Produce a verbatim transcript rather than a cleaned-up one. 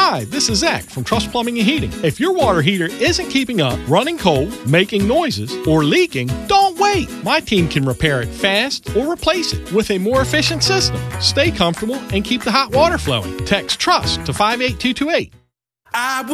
Hi, this is Zach from Trust Plumbing and Heating. If your water heater isn't keeping up, running cold, making noises, or leaking, don't wait. My team can repair it fast or replace it with a more efficient system. Stay comfortable and keep the hot water flowing. Text TRUST to five eight two two eight. I